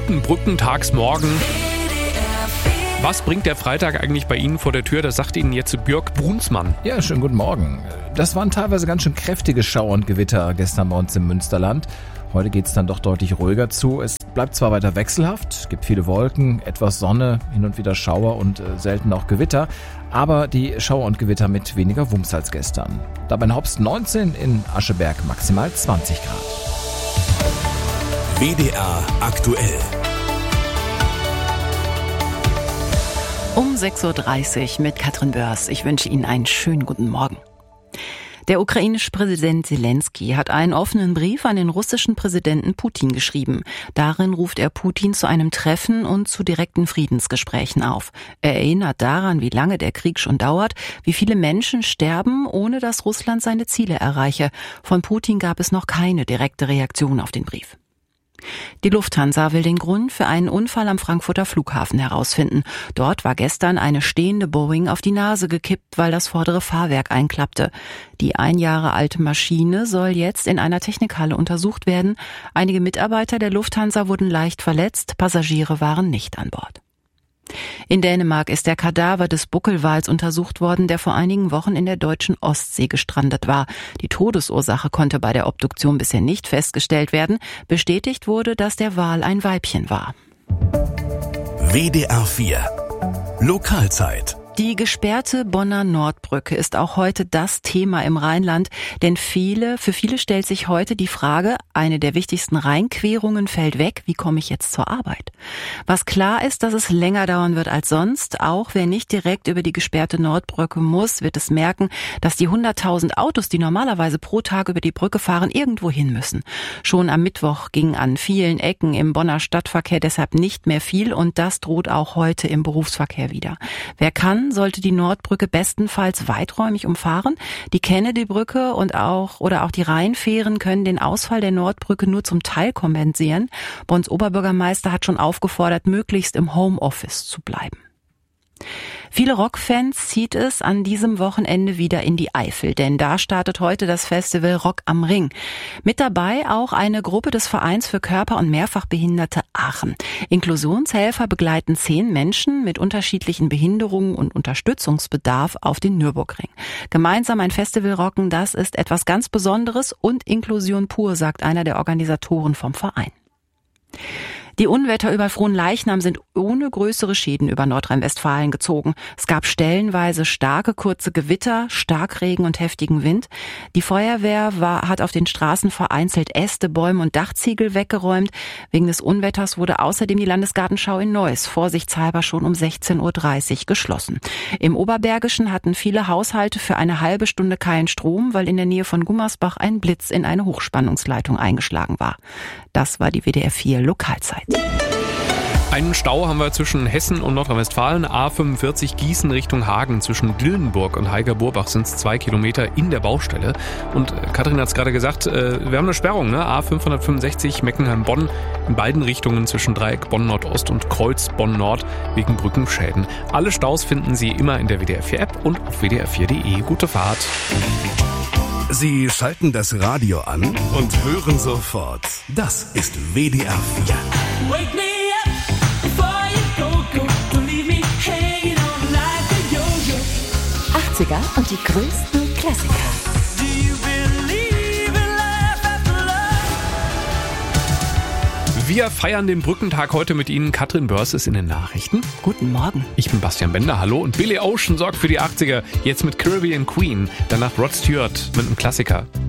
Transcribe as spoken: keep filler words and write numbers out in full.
Guten Brückentagsmorgen. Was bringt der Freitag eigentlich bei Ihnen vor der Tür? Das sagt Ihnen jetzt Björk Brunsmann. Ja, schönen guten Morgen. Das waren teilweise ganz schön kräftige Schauer und Gewitter gestern bei uns im Münsterland. Heute geht es dann doch deutlich ruhiger zu. Es bleibt zwar weiter wechselhaft, gibt viele Wolken, etwas Sonne, hin und wieder Schauer und äh, selten auch Gewitter. Aber die Schauer und Gewitter mit weniger Wumms als gestern. Dabei in Hopst neunzehn, in Ascheberg maximal zwanzig Grad. W D R aktuell. Um sechs Uhr dreißig mit Katrin Börs. Ich wünsche Ihnen einen schönen guten Morgen. Der ukrainische Präsident Zelensky hat einen offenen Brief an den russischen Präsidenten Putin geschrieben. Darin ruft er Putin zu einem Treffen und zu direkten Friedensgesprächen auf. Er erinnert daran, wie lange der Krieg schon dauert, wie viele Menschen sterben, ohne dass Russland seine Ziele erreiche. Von Putin gab es noch keine direkte Reaktion auf den Brief. Die Lufthansa will den Grund für einen Unfall am Frankfurter Flughafen herausfinden. Dort war gestern eine stehende Boeing auf die Nase gekippt, weil das vordere Fahrwerk einklappte. Die ein Jahre alte Maschine soll jetzt in einer Technikhalle untersucht werden. Einige Mitarbeiter der Lufthansa wurden leicht verletzt, Passagiere waren nicht an Bord. In Dänemark ist der Kadaver des Buckelwals untersucht worden, der vor einigen Wochen in der deutschen Ostsee gestrandet war. Die Todesursache konnte bei der Obduktion bisher nicht festgestellt werden. Bestätigt wurde, dass der Wal ein Weibchen war. W D R vier Lokalzeit. Die gesperrte Bonner Nordbrücke ist auch heute das Thema im Rheinland, denn viele, für viele stellt sich heute die Frage, eine der wichtigsten Rheinquerungen fällt weg, wie komme ich jetzt zur Arbeit? Was klar ist, dass es länger dauern wird als sonst, auch wer nicht direkt über die gesperrte Nordbrücke muss, wird es merken, dass die hunderttausend Autos, die normalerweise pro Tag über die Brücke fahren, irgendwo hin müssen. Schon am Mittwoch ging an vielen Ecken im Bonner Stadtverkehr deshalb nicht mehr viel und das droht auch heute im Berufsverkehr wieder. Wer kann, sollte die Nordbrücke bestenfalls weiträumig umfahren. Die Kennedy-Brücke und auch oder auch die Rheinfähren können den Ausfall der Nordbrücke nur zum Teil kompensieren. Bonns Oberbürgermeister hat schon aufgefordert, möglichst im Homeoffice zu bleiben. Viele Rockfans zieht es an diesem Wochenende wieder in die Eifel, denn da startet heute das Festival Rock am Ring. Mit dabei auch eine Gruppe des Vereins für Körper- und Mehrfachbehinderte Aachen. Inklusionshelfer begleiten zehn Menschen mit unterschiedlichen Behinderungen und Unterstützungsbedarf auf den Nürburgring. Gemeinsam ein Festival rocken, das ist etwas ganz Besonderes und Inklusion pur, sagt einer der Organisatoren vom Verein. Die Unwetter über Fronleichnam sind ohne größere Schäden über Nordrhein-Westfalen gezogen. Es gab stellenweise starke, kurze Gewitter, Starkregen und heftigen Wind. Die Feuerwehr war, hat auf den Straßen vereinzelt Äste, Bäume und Dachziegel weggeräumt. Wegen des Unwetters wurde außerdem die Landesgartenschau in Neuss vorsichtshalber schon um sechzehn Uhr dreißig geschlossen. Im Oberbergischen hatten viele Haushalte für eine halbe Stunde keinen Strom, weil in der Nähe von Gummersbach ein Blitz in eine Hochspannungsleitung eingeschlagen war. Das war die W D R vier Lokalzeit. Einen Stau haben wir zwischen Hessen und Nordrhein-Westfalen. A fünfundvierzig Gießen Richtung Hagen. Zwischen Dillenburg und Heiger-Burbach sind es zwei Kilometer in der Baustelle. Und Katrin hat es gerade gesagt, wir haben eine Sperrung, ne? A fünfhundertfünfundsechzig Meckenheim-Bonn in beiden Richtungen zwischen Dreieck Bonn-Nordost und Kreuz Bonn-Nord wegen Brückenschäden. Alle Staus finden Sie immer in der W D R vier App und auf w d r vier punkt de. Gute Fahrt. Sie schalten das Radio an und hören sofort. Das ist W D R vier. Wake me up before you go, go. Don't leave me hanging on like a yo-yo. achtziger und die größten Klassiker. Do you believe in life after love? Wir feiern den Brückentag heute mit Ihnen. Katrin Börs ist in den Nachrichten. Guten Morgen. Ich bin Bastian Bender, hallo. Und Billy Ocean sorgt für die achtziger. Jetzt mit Caribbean Queen. Danach Rod Stewart mit einem Klassiker.